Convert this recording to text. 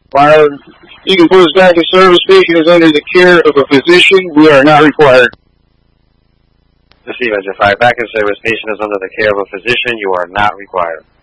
While you can put us back in service, patient is under the care of a physician. We are not required. Receive Engine 5 back in service. Patient is under the care of a physician. You are not required.